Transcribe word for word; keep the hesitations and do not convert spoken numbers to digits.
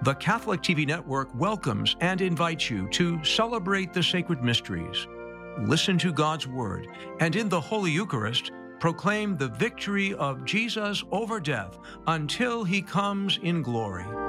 The Catholic T V Network welcomes and invites you to celebrate the sacred mysteries, listen to God's Word, and in the Holy Eucharist, proclaim the victory of Jesus over death until he comes in glory.